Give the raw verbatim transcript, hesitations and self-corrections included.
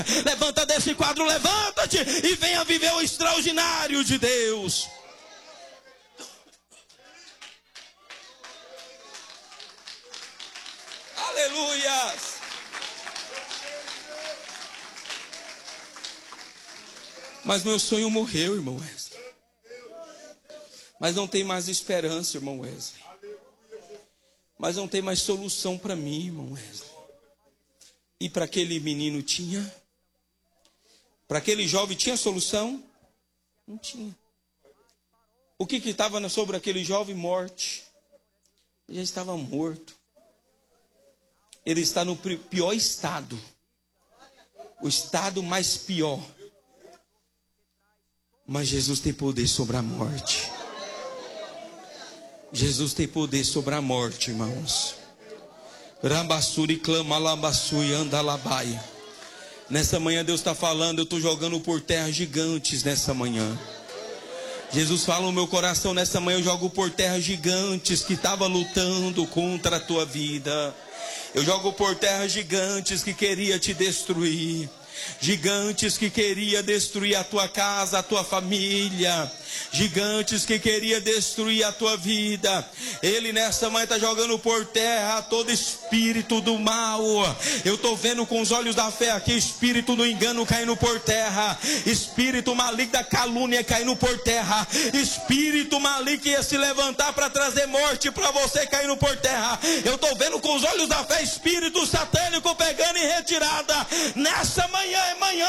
Levanta desse quadro, levanta-te e venha viver o extraordinário de Deus. Aleluia. Mas meu sonho morreu, irmão Wesley. Mas não tem mais esperança, irmão Wesley. Mas não tem mais solução para mim, irmão Wesley. E para aquele menino tinha? Para aquele jovem tinha solução? Não tinha. O que que estava sobre aquele jovem? Morte. Ele já estava morto. Ele está no pior estado. O estado mais pior. Mas Jesus tem poder sobre a morte. Jesus tem poder sobre a morte, irmãos. Rambassuri clama lambassui anda labaia. Nessa manhã Deus está falando, eu estou jogando por terra gigantes nessa manhã. Jesus fala no meu coração, nessa manhã eu jogo por terra gigantes que estavam lutando contra a tua vida. Eu jogo por terra gigantes que queria te destruir. Gigantes que queria destruir a tua casa, a tua família. Gigantes que queria destruir a tua vida. Ele nessa manhã está jogando por terra todo espírito do mal. Eu estou vendo com os olhos da fé aqui espírito do engano caindo por terra. Espírito maligno da calúnia caindo por terra. Espírito maligno que ia se levantar para trazer morte para você caindo por terra. Eu estou vendo com os olhos da fé espírito satânico pegando em retirada. Nessa manhã é manhã